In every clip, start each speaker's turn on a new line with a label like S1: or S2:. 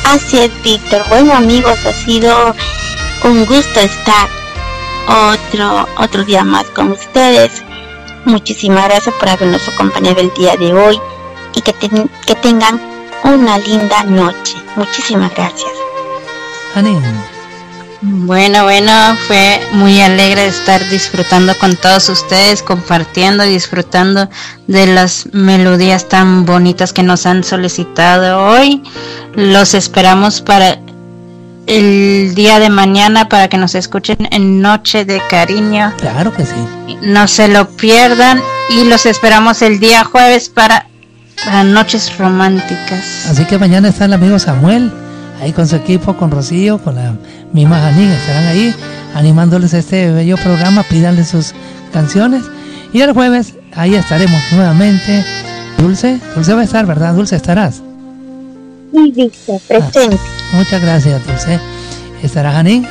S1: Así es, Víctor. Bueno, amigos, ha sido un gusto estar otro día más con ustedes. Muchísimas gracias por habernos acompañado el día de hoy y que tengan una linda noche. Muchísimas gracias.
S2: Janine.
S3: Bueno, fue muy alegre estar disfrutando con todos ustedes, compartiendo y disfrutando de las melodías tan bonitas que nos han solicitado hoy. Los esperamos para el día de mañana para que nos escuchen en Noche de Cariño.
S2: Claro que sí.
S3: No se lo pierdan y los esperamos el día jueves para Noches Románticas.
S2: Así que mañana está el amigo Samuel ahí con su equipo, con Rocío, con la misma Janine, estarán ahí animándoles este bello programa, pídanle sus canciones y el jueves ahí estaremos nuevamente. Dulce va a estar, ¿verdad? Dulce, ¿estarás?
S1: Sí, Víctor, presente.
S2: Muchas gracias, Dulce. ¿Estará Janine?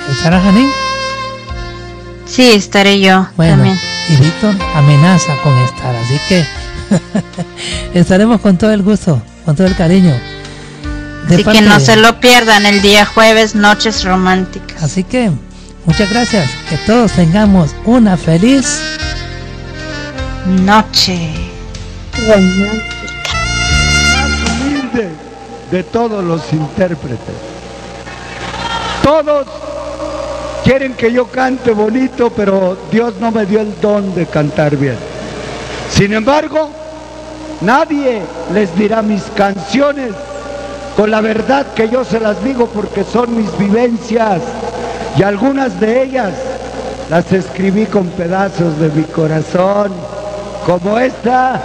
S3: Sí, estaré yo también.
S2: Y Víctor amenaza con estar, así que estaremos con todo el gusto, con todo el cariño.
S3: Así que no se lo pierdan el día jueves, Noches Románticas.
S2: Así que muchas gracias, que todos tengamos una feliz
S3: noche
S1: romántica.
S4: Más humilde de todos los intérpretes. Todos quieren que yo cante bonito, pero Dios no me dio el don de cantar bien. Sin embargo, nadie les dirá mis canciones con la verdad que yo se las digo, porque son mis vivencias y algunas de ellas las escribí con pedazos de mi corazón, como esta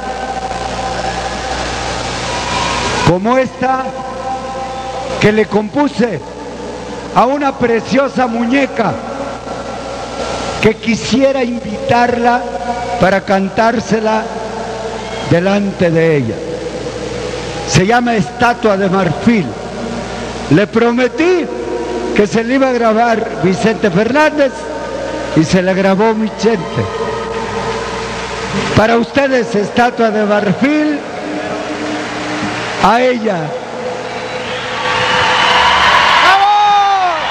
S4: que le compuse a una preciosa muñeca que quisiera invitarla para cantársela delante de ella. Se llama Estatua de Marfil. Le prometí que se le iba a grabar Vicente Fernández y se le grabó Vicente. Para ustedes, Estatua de Marfil, a ella